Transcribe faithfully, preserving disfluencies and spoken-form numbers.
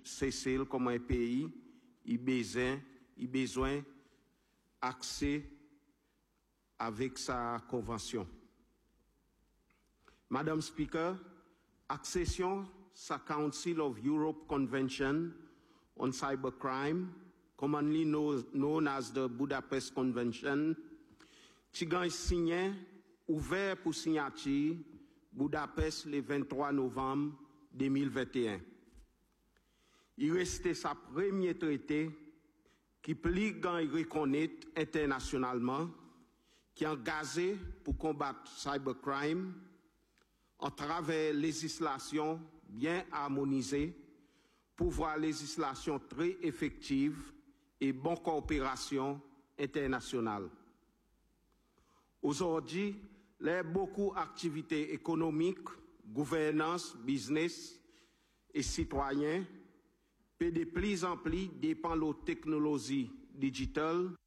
cesser comme un pays, il besoin, il besoin accès avec sa convention. Madam Speaker, accession sa Council of Europe Convention on Cybercrime, commonly known as the Budapest Convention, qui a signé, ouvert pour signature, Budapest le vingt-trois novembre deux mille vingt et un. Il restait sa premier traité qui plus grand reconnaît internationalement, qui est engagé pour combattre cybercrime en travers législation bien harmonisée, pouvoir législation très effective et bonne coopération internationale. Aujourd'hui, il y a beaucoup d'activités économiques, gouvernance, business et citoyens, peut de plus en plus dépend de la technologie digitale.